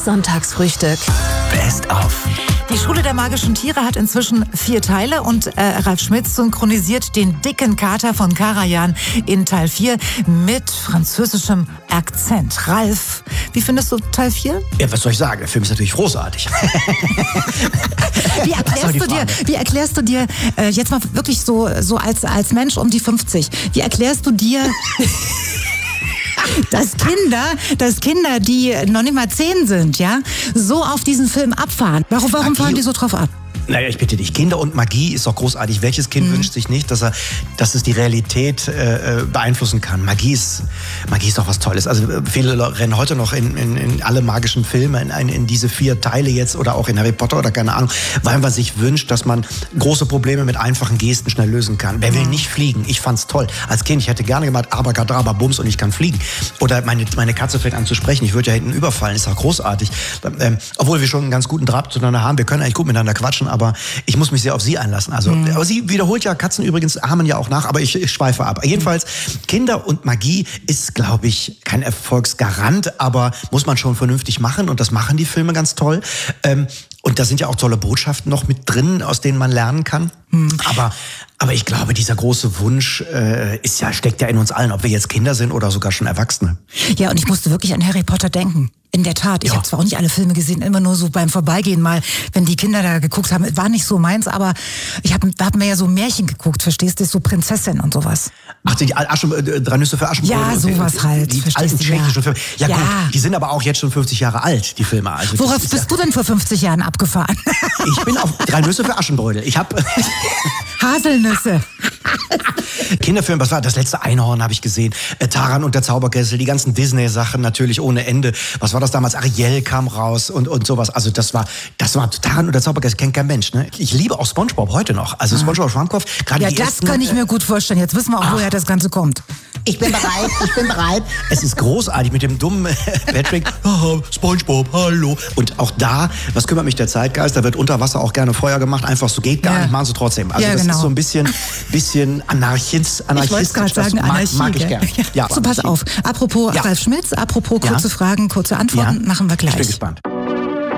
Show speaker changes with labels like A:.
A: Sonntagsfrühstück.
B: Best of.
C: Die Schule der magischen Tiere hat inzwischen 4 Teile und Ralf Schmitz synchronisiert den dicken Kater von Karajan in Teil 4 mit französischem Akzent. Ralf, wie findest du Teil 4?
D: Ja, was soll ich sagen? Der Film ist natürlich großartig.
C: Wie erklärst du dir jetzt mal wirklich so als Mensch um die 50, wie erklärst du dir... Dass Kinder, die noch nicht mal 10 sind, ja, so auf diesen Film abfahren. Warum fahren die so drauf ab?
D: Naja, ich bitte dich, Kinder und Magie ist doch großartig. Welches Kind wünscht sich nicht, dass es die Realität beeinflussen kann? Magie ist doch was Tolles. Also viele rennen heute noch in alle magischen Filme, in diese 4 Teile jetzt oder auch in Harry Potter oder keine Ahnung, weil man sich wünscht, dass man große Probleme mit einfachen Gesten schnell lösen kann. Wer will nicht fliegen? Ich fand's toll. Als Kind, ich hätte gerne gemacht, Abracadabra, Bums und ich kann fliegen. Oder meine Katze fängt an zu sprechen, ich würde ja hinten überfallen, ist doch großartig. Obwohl wir schon einen ganz guten Draht zueinander haben, wir können eigentlich gut miteinander quatschen, aber ich muss mich sehr auf sie einlassen. Also, aber sie wiederholt ja, Katzen übrigens ahmen ja auch nach, aber ich schweife ab. Jedenfalls, Kinder und Magie ist, glaube ich, kein Erfolgsgarant, aber muss man schon vernünftig machen und das machen die Filme ganz toll. Und da sind ja auch tolle Botschaften noch mit drin, aus denen man lernen kann. Aber ich glaube, dieser große Wunsch steckt ja in uns allen, ob wir jetzt Kinder sind oder sogar schon Erwachsene.
C: Ja, und ich musste wirklich an Harry Potter denken. In der Tat, ich habe zwar auch nicht alle Filme gesehen, immer nur so beim Vorbeigehen mal, wenn die Kinder da geguckt haben. War nicht so meins, aber da hat man ja so Märchen geguckt, verstehst du, so Prinzessin und sowas.
D: Ach, die 3 Nüsse für Aschenbrödel.
C: Ja, sowas halt.
D: Die alten tschechischen Filme. Ja gut, die sind aber auch jetzt schon 50 Jahre alt, die Filme. Also
C: worauf bist du denn vor 50 Jahren abgefahren?
D: Ich bin auf 3 Nüsse für Aschenbrödel. Ich habe
C: Haselnüsse.
D: Kinderfilm, was war das letzte Einhorn, habe ich gesehen. Taran und der Zauberkessel, die ganzen Disney-Sachen natürlich ohne Ende. Was war das damals? Ariel kam raus und sowas. Also das war Taran und der Zauberkessel, kennt kein Mensch. Ne? Ich liebe auch SpongeBob heute noch. Also SpongeBob Schwammkopf.
C: Ja, das kann ich mir gut vorstellen. Jetzt wissen wir auch, woher das Ganze kommt.
D: Ich bin bereit. Es ist großartig mit dem dummen Patrick. Oh, SpongeBob, hallo. Und auch da, was kümmert mich der Zeitgeist? Da wird unter Wasser auch gerne Feuer gemacht. Einfach so geht gar nicht, machen sie trotzdem. Also das ist so ein bisschen anarchistisch.
C: Ich wollte gerade sagen, Anarchie.
D: Mag ich gerne.
C: Ja. So, pass auf. Apropos Ralf Schmitz, apropos kurze Fragen, kurze Antworten, machen wir gleich.
D: Ich bin gespannt.